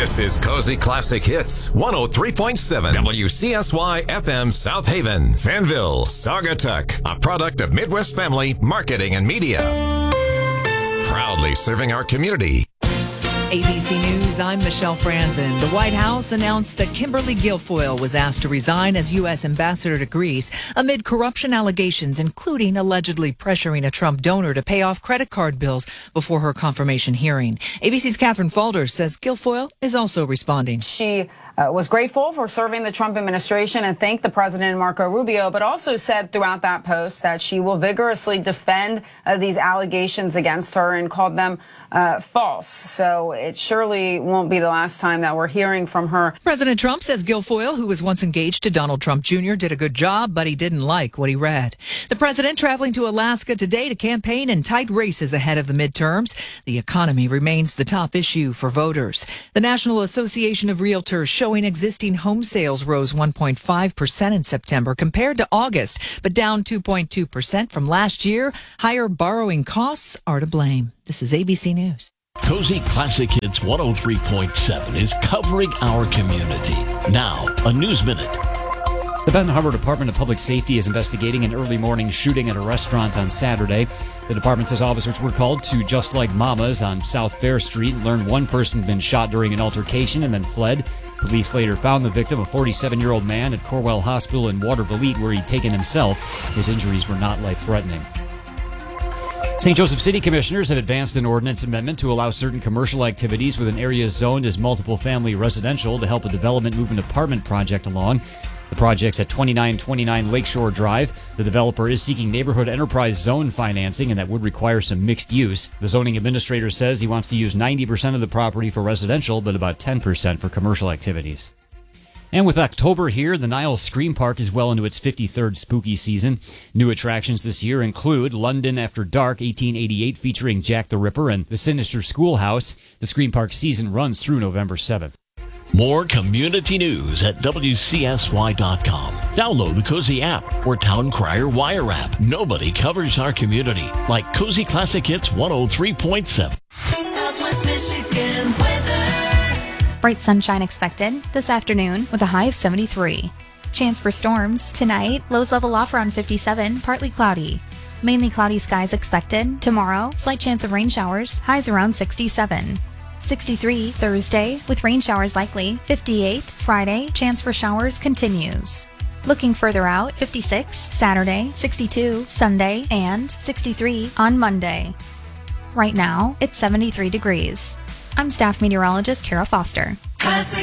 This is Cozy Classic Hits 103.7 WCSY FM South Haven, Fanville, Saugatuck, a product of Midwest Family Marketing and Media. Proudly serving our community. ABC News, I'm Michelle Franzen. The White House announced that Kimberly Guilfoyle was asked to resign as U.S. ambassador to Greece amid corruption allegations, including allegedly pressuring a Trump donor to pay off credit card bills before her confirmation hearing. ABC's Catherine Falder says Guilfoyle is also responding. She was grateful for serving the Trump administration and thanked the president, Marco Rubio, but also said throughout that post that she will vigorously defend these allegations against her and called them false. So it surely won't be the last time that we're hearing from her. President Trump says Guilfoyle, who was once engaged to Donald Trump Jr., did a good job, but he didn't like what he read. The president traveling to Alaska today to campaign in tight races ahead of the midterms. The economy remains the top issue for voters. The National Association of Realtors showing existing home sales rose 1.5% in September compared to August, but down 2.2% from last year. Higher borrowing costs are to blame. This is ABC News. Cozy Classic Hits 103.7 is covering our community. Now, a News Minute. The Benton Harbor Department of Public Safety is investigating an early morning shooting at a restaurant on Saturday. The department says officers were called to Just Like Mama's on South Fair Street and learned one person had been shot during an altercation and then fled. Police later found the victim, a 47-year-old man, at Corwell Hospital in Watervliet, where he'd taken himself. His injuries were not life-threatening. St. Joseph City Commissioners have advanced an ordinance amendment to allow certain commercial activities within areas zoned as multiple-family residential to help a development move an apartment project along. The project's at 2929 Lakeshore Drive. The developer is seeking neighborhood enterprise zone financing, and that would require some mixed use. The zoning administrator says he wants to use 90% of the property for residential, but about 10% for commercial activities. And with October here, the Niles Scream Park is well into its 53rd spooky season. New attractions this year include London After Dark 1888 featuring Jack the Ripper and The Sinister Schoolhouse. The Scream Park season runs through November 7th. More community news at WCSY.com. Download the Cozy app or Town Crier Wire app. Nobody covers our community like Cozy Classic Hits 103.7. Southwest Michigan weather. Bright sunshine expected this afternoon with a high of 73. Chance for storms tonight. Lows level off around 57, partly cloudy. Mainly cloudy skies expected. Tomorrow, slight chance of rain showers. Highs around 67. 63 Thursday with rain showers likely. 58 Friday, chance for showers continues. Looking further out, 56 Saturday, 62 Sunday, and 63 on Monday. Right now, it's 73 degrees. I'm staff meteorologist Kara Foster. Classic